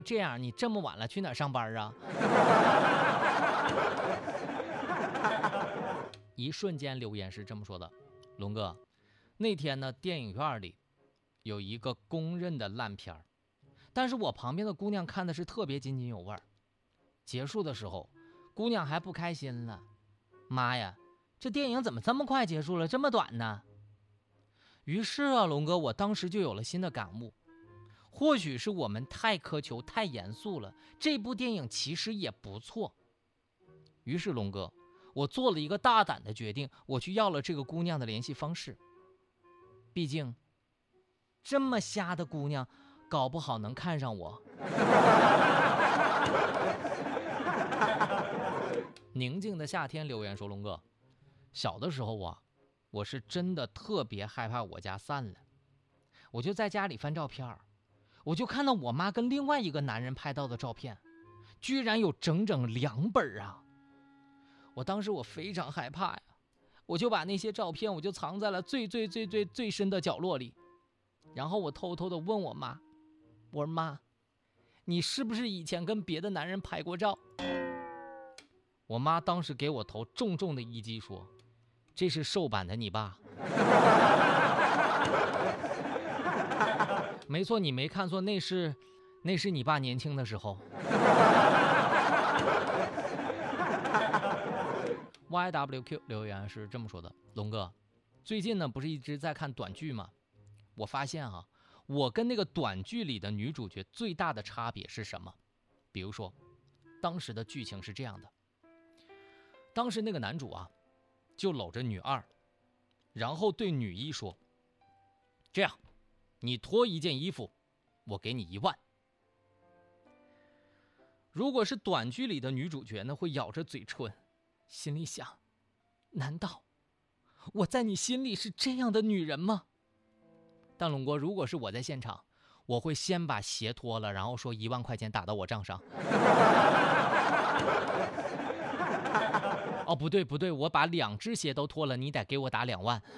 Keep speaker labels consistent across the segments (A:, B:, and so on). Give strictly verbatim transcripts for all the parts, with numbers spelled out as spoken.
A: 这样你这么晚了去哪儿上班啊？一瞬间留言是这么说的：龙哥，那天呢电影院里有一个公认的烂片儿，但是我旁边的姑娘看的是特别津津有味儿。结束的时候，姑娘还不开心了，妈呀，这电影怎么这么快结束了，这么短呢？于是啊，龙哥，我当时就有了新的感悟，或许是我们太苛求、太严肃了，这部电影其实也不错。于是龙哥，我做了一个大胆的决定，我去要了这个姑娘的联系方式。毕竟这么瞎的姑娘搞不好能看上我。宁静的夏天留言说，龙哥，小的时候啊，我是真的特别害怕我家散了，我就在家里翻照片，我就看到我妈跟另外一个男人拍到的照片，居然有整整两本啊！我当时我非常害怕呀，我就把那些照片我就藏在了最最最最最深的角落里，然后我偷偷的问我妈，我说妈，你是不是以前跟别的男人拍过照？我妈当时给我头重重的一击，说这是瘦版的你爸。没错，你没看错，那是那是你爸年轻的时候。Y W Q 留言是这么说的：龙哥，最近呢不是一直在看短剧吗？我发现啊，我跟那个短剧里的女主角最大的差别是什么？比如说，当时的剧情是这样的：当时那个男主啊，就搂着女二，然后对女一说：“这样，你脱一件衣服，我给你一万。”如果是短剧里的女主角呢，会咬着嘴唇，心里想：难道我在你心里是这样的女人吗？但龙哥，如果是我在现场，我会先把鞋脱了，然后说一万块钱打到我账上。哦，不对不对，我把两只鞋都脱了，你得给我打两万。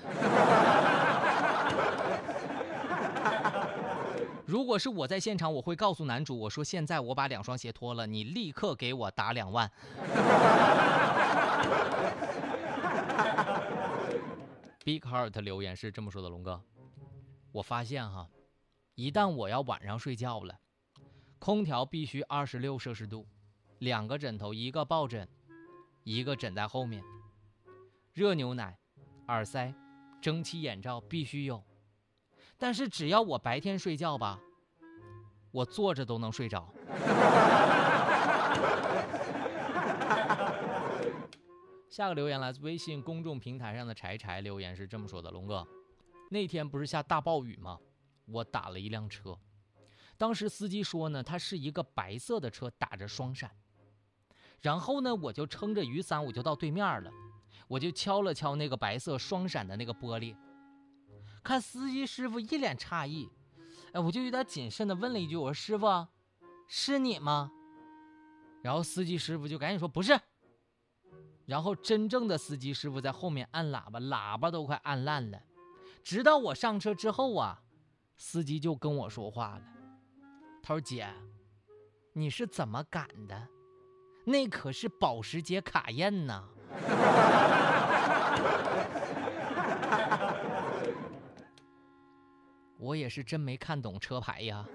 A: 如果是我在现场，我会告诉男主，我说现在我把两双鞋脱了，你立刻给我打两万。Big Heart 留言是这么说的：龙哥，我发现哈，一旦我要晚上睡觉了，空调必须二十六摄氏度，两个枕头，一个抱枕，一个枕在后面，热牛奶、耳塞、蒸汽眼罩必须有。但是只要我白天睡觉吧，我坐着都能睡着。下个留言来自微信公众平台上的柴柴，留言是这么说的：龙哥，那天不是下大暴雨吗？我打了一辆车，当时司机说呢，它是一个白色的车，打着双闪。然后呢，我就撑着雨伞，我就到对面了，我就敲了敲那个白色双闪的那个玻璃，看司机师傅一脸诧异，哎，我就有点谨慎的问了一句，我说师傅，是你吗？然后司机师傅就赶紧说不是。然后真正的司机师傅在后面按喇叭，喇叭都快按烂了。直到我上车之后啊，司机就跟我说话了，他说姐，你是怎么赶的？那可是保时捷卡宴呐。我也是真没看懂车牌呀。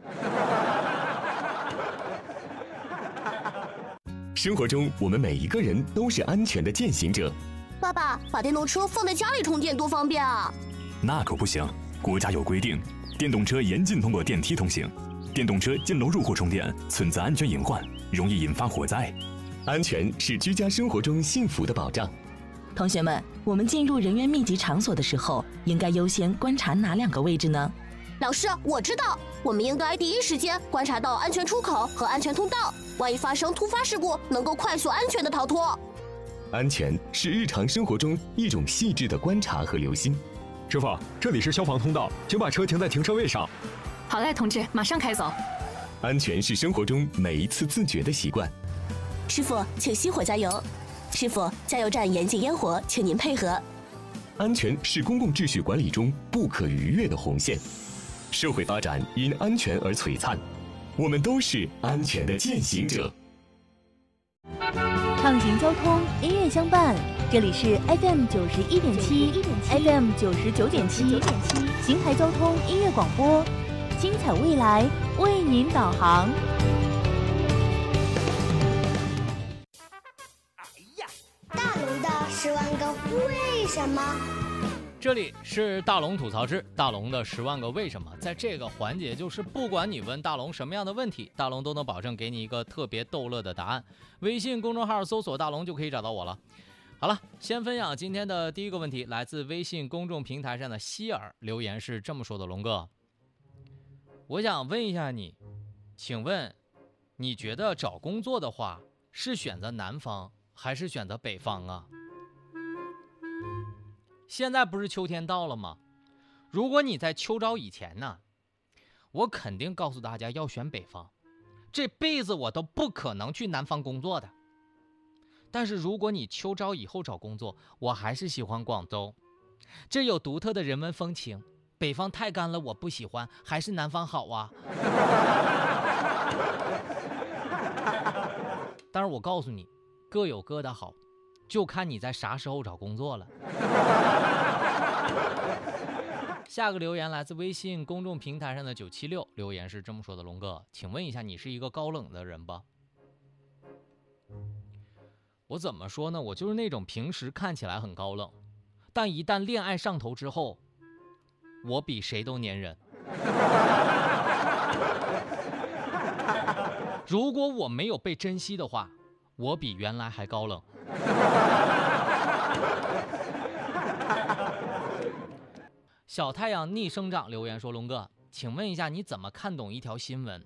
B: 生活中，我们每一个人都是安全的践行者。
C: 爸爸，把电动车放在家里充电多方便啊！
D: 那可不行，国家有规定，电动车严禁通过电梯通行，电动车进楼入户充电存在安全隐患，容易引发火灾。
B: 安全是居家生活中幸福的保障。
E: 同学们，我们进入人员密集场所的时候，应该优先观察哪两个位置呢？
C: 老师，我知道，我们应该第一时间观察到安全出口和安全通道，万一发生突发事故，能够快速安全的逃脱。
B: 安全是日常生活中一种细致的观察和留心。
F: 师傅，这里是消防通道，请把车停在停车位上。
G: 好嘞，同志，马上开走。
B: 安全是生活中每一次自觉的习惯。
E: 师傅，请熄火加油。师傅，加油站严禁烟火，请您配合。
B: 安全是公共秩序管理中不可逾越的红线。社会发展因安全而璀璨， 我们都是安全的践行者。
H: 畅行交通，音乐相伴。这里是 F M 九十一点七 ，F M 九十九点七，邢台交通音乐广播，精彩未来为您导航。
I: 大龙的十万个为什么？
A: 这里是大龙吐槽之大龙的十万个为什么。在这个环节，就是不管你问大龙什么样的问题，大龙都能保证给你一个特别逗乐的答案。微信公众号搜索大龙就可以找到我了。好了，先分享今天的第一个问题，来自微信公众平台上的希尔，留言是这么说的：龙哥，我想问一下你，请问你觉得找工作的话是选择南方还是选择北方啊？现在不是秋天到了吗？如果你在秋招以前呢，我肯定告诉大家要选北方，这辈子我都不可能去南方工作的。但是如果你秋招以后找工作，我还是喜欢广州，这有独特的人文风情。北方太干了，我不喜欢，还是南方好啊。但是我告诉你，各有各的好，就看你在啥时候找工作了。下个留言来自微信公众平台上的九七六，留言是这么说的：龙哥，请问一下，你是一个高冷的人吧？我怎么说呢？我就是那种平时看起来很高冷，但一旦恋爱上头之后，我比谁都粘人。如果我没有被珍惜的话，我比原来还高冷。小太阳逆生长留言说：龙哥，请问一下，你怎么看懂一条新闻？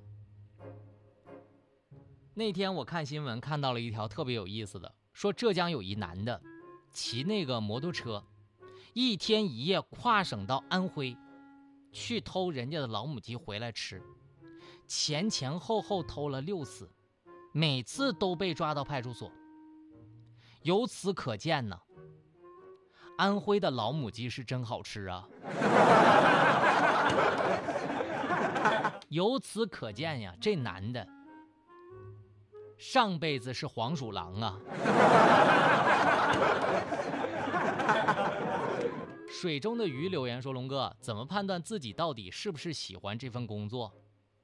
A: 那天我看新闻看到了一条特别有意思的，说浙江有一男的骑那个摩托车，一天一夜跨省到安徽，去偷人家的老母鸡回来吃，前前后后偷了六次，每次都被抓到派出所。由此可见呢，安徽的老母鸡是真好吃啊。由此可见呀，这男的上辈子是黄鼠狼啊。水中的鱼留言说：龙哥，怎么判断自己到底是不是喜欢这份工作？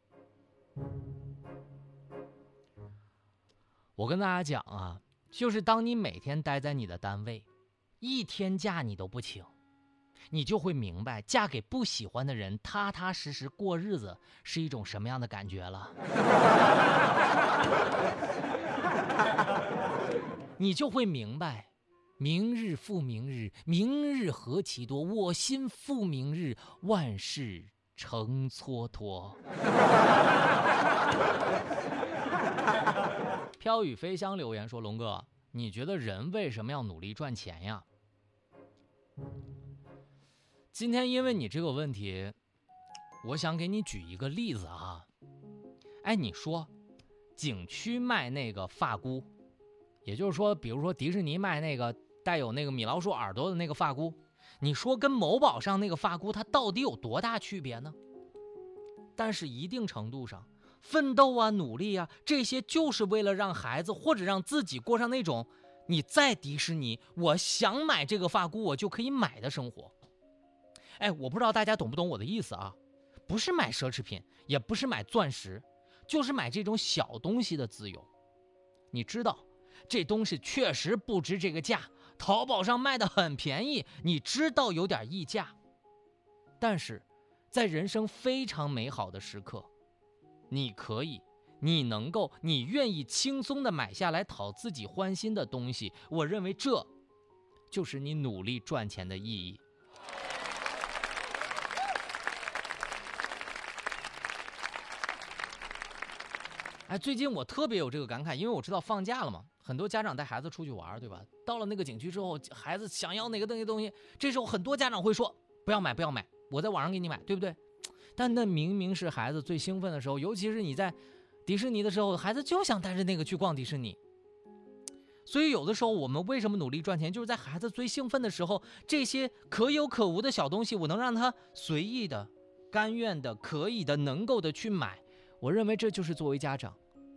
A: 我跟大家讲啊，就是当你每天待在你的单位，一天假你都不请，你就会明白嫁给不喜欢的人踏踏实实过日子是一种什么样的感觉了。你就会明白，明日复明日，明日何其多，我心复明日，万事成蹉跎。飘雨飞香留言说：龙哥，你觉得人为什么要努力赚钱呀？今天因为你这个问题，我想给你举一个例子啊。哎，你说景区卖那个发箍，也就是说比如说迪士尼卖那个带有那个米老鼠耳朵的那个发箍，你说跟某宝上那个发箍它到底有多大区别呢？但是一定程度上，奋斗啊努力啊，这些就是为了让孩子或者让自己过上那种你在迪士尼我想买这个发箍我就可以买的生活。哎，我不知道大家懂不懂我的意思啊？不是买奢侈品，也不是买钻石，就是买这种小东西的自由。你知道这东西确实不值这个价，淘宝上卖的很便宜，你知道有点溢价，但是在人生非常美好的时刻，你可以你能够你愿意轻松的买下来讨自己欢心的东西，我认为这就是你努力赚钱的意义。哎，最近我特别有这个感慨，因为我知道放假了嘛，很多家长带孩子出去玩，对吧？到了那个景区之后，孩子想要哪个东西东西，这时候很多家长会说不要买不要买，我在网上给你买，对不对？但那明明是孩子最兴奋的时候，尤其是你在迪士尼的时候，孩子就想带着那个去逛迪士尼。所以有的时候我们为什么努力赚钱，就是在孩子最兴奋的时候，这些可有可无的小东西，我能让他随意的、甘愿的、可以的、能够的去买， 我认为这就是作为家长